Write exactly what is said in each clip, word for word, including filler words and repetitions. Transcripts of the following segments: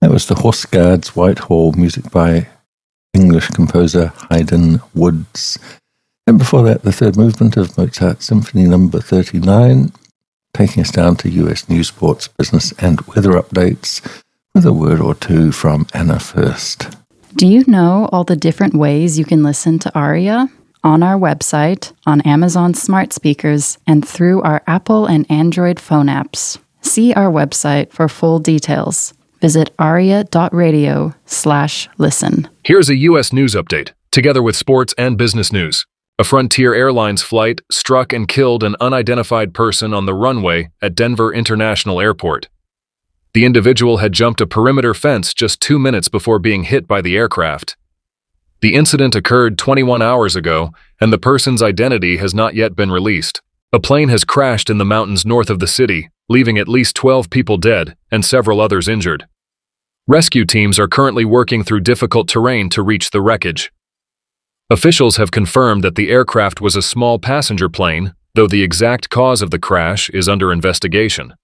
That was the Horse Guards Whitehall, music by English composer Haydn Woods. And before that, the third movement of Mozart Symphony Number thirty-nine, taking us down to U S news, sports, business, and weather updates with a word or two from Anna first. Do you know all the different ways you can listen to Aria? On our website, on Amazon smart speakers, and through our Apple and Android phone apps. See our website for full details. Visit aria.radio slash listen. Here's a U S news update, together with sports and business news. A Frontier Airlines flight struck and killed an unidentified person on the runway at Denver International Airport. The individual had jumped a perimeter fence just two minutes before being hit by the aircraft. The incident occurred twenty-one hours ago, and the person's identity has not yet been released. A plane has crashed in the mountains north of the city, leaving at least twelve people dead and several others injured. Rescue teams are currently working through difficult terrain to reach the wreckage. Officials have confirmed that the aircraft was a small passenger plane, though the exact cause of the crash is under investigation.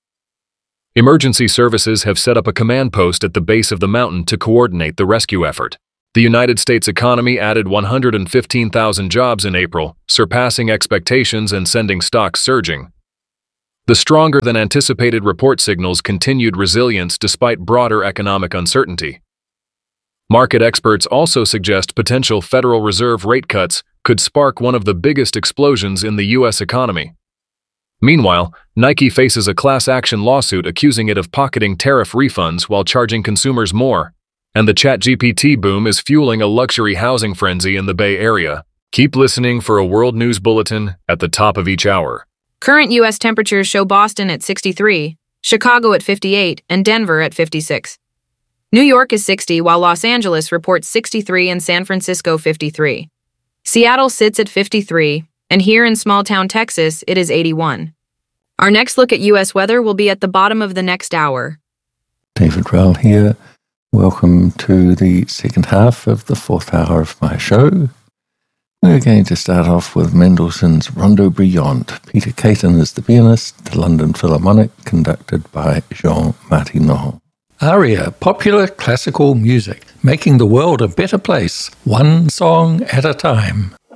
Emergency services have set up a command post at the base of the mountain to coordinate the rescue effort. The United States economy added one hundred fifteen thousand jobs in April, surpassing expectations and sending stocks surging. The stronger-than-anticipated report signals continued resilience despite broader economic uncertainty. Market experts also suggest potential Federal Reserve rate cuts could spark one of the biggest explosions in the U S economy. Meanwhile, Nike faces a class action lawsuit accusing it of pocketing tariff refunds while charging consumers more. And the ChatGPT boom is fueling a luxury housing frenzy in the Bay Area. Keep listening for a world news bulletin at the top of each hour. Current U S temperatures show Boston at sixty-three, Chicago at fifty-eight, and Denver at fifty-six. New York is sixty, while Los Angeles reports sixty-three and San Francisco fifty-three. Seattle sits at fifty-three, and here in small-town Texas, it is eighty-one. Our next look at U S weather will be at the bottom of the next hour. David Rowell here. Welcome to the second half of the fourth hour of my show. We're going to start off with Mendelssohn's Rondo Brillante. Peter Caton is the pianist, the London Philharmonic, conducted by Jean Martineau. Aria, popular classical music, making the world a better place, one song at a time.